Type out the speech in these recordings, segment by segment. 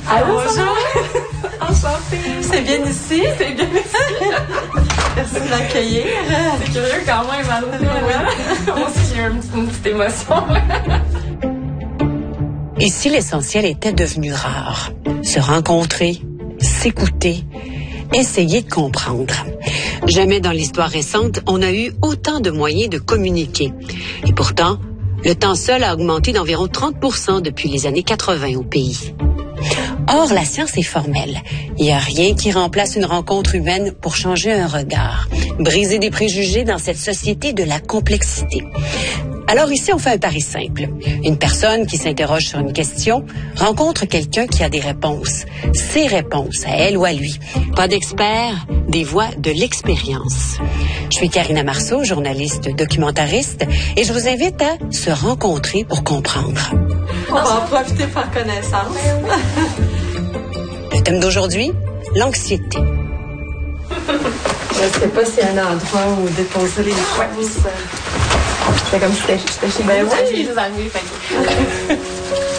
Ah, bonjour! Enchantée! C'est bien ici? C'est bien ici! Merci de m'accueillir. C'est curieux quand même, Anne. Moi aussi, j'ai eu une petite émotion. Et si l'essentiel était devenu rare? Se rencontrer, s'écouter, essayer de comprendre. Jamais dans l'histoire récente, on a eu autant de moyens de communiquer. Et pourtant, le temps seul a augmenté d'environ 30% depuis les années 80 au pays. Or, la science est formelle. Il n'y a rien qui remplace une rencontre humaine pour changer un regard, briser des préjugés dans cette société de la complexité. Alors ici, on fait un pari simple. Une personne qui s'interroge sur une question rencontre quelqu'un qui a des réponses. Ses réponses, à elle ou à lui. Pas d'experts, des voix de l'expérience. Je suis Karina Marceau, journaliste documentariste, et je vous invite à se rencontrer pour comprendre. On va en profiter par connaissance. Le thème d'aujourd'hui, l'anxiété. Je ne sais pas s'il y a un endroit où déposer les choses. C'est comme si j'étais chez Ben vous. oui. J'ai des amis, fait que...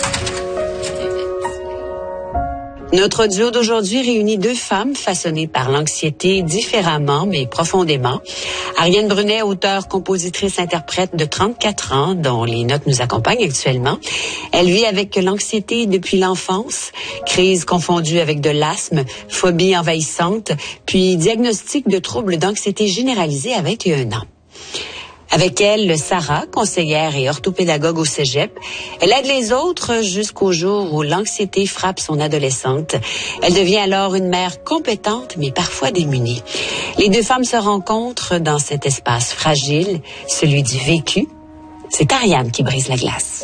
Notre duo d'aujourd'hui réunit deux femmes façonnées par l'anxiété différemment mais profondément. Ariane Brunet, auteure, compositrice, interprète de 34 ans, dont les notes nous accompagnent actuellement. Elle vit avec l'anxiété depuis l'enfance, crise confondue avec de l'asthme, phobie envahissante, puis diagnostic de troubles d'anxiété généralisée à 21 ans. Avec elle, Sarah, conseillère et orthopédagogue au cégep, elle aide les autres jusqu'au jour où l'anxiété frappe son adolescente. Elle devient alors une mère compétente, mais parfois démunie. Les deux femmes se rencontrent dans cet espace fragile, celui du vécu. C'est Ariane qui brise la glace.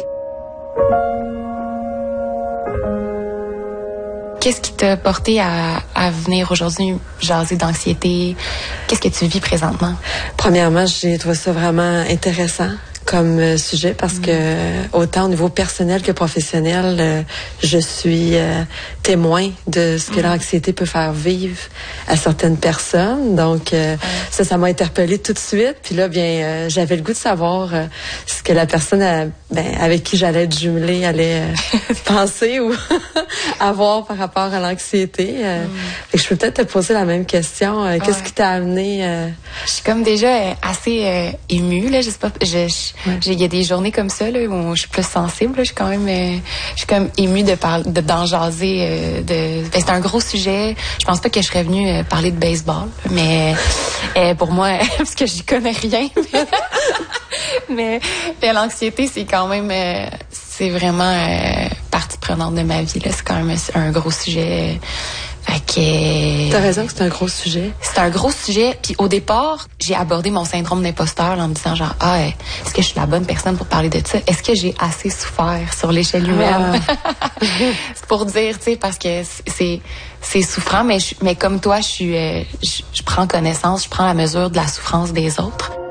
Qu'est-ce qui t'a porté à venir aujourd'hui jaser d'anxiété? Qu'est-ce que tu vis présentement? Premièrement, j'ai trouvé ça vraiment intéressant comme sujet parce que autant au niveau personnel que professionnel, je suis témoin de ce que l'anxiété peut faire vivre à certaines personnes. Donc ça m'a interpellée tout de suite. Puis là, bien, j'avais le goût de savoir ce que la personne avec qui j'allais être jumelée allait penser ou avoir par rapport à l'anxiété. Fait que je peux peut-être te poser la même question. Qu'est-ce qui t'a amené? Je suis comme déjà assez émue là. Je sais pas. Il y a des journées comme ça là où je suis plus sensible. Là, je suis quand même émue d'en jaser. C'est un gros sujet. Je pense pas que je serais venue parler de baseball, mais pour moi, parce que j'y connais rien. mais l'anxiété, c'est quand même, c'est vraiment partie prenante de ma vie. Là, c'est quand même un gros sujet. Fait que... T'as raison que c'est un gros sujet. C'est un gros sujet. Puis au départ, j'ai abordé mon syndrome d'imposteur en me disant genre, est-ce que je suis la bonne personne pour parler de ça? Est-ce que j'ai assez souffert sur l'échelle humaine? C'est pour dire, tu sais, parce que c'est souffrant, mais comme toi, je prends connaissance, je prends la mesure de la souffrance des autres.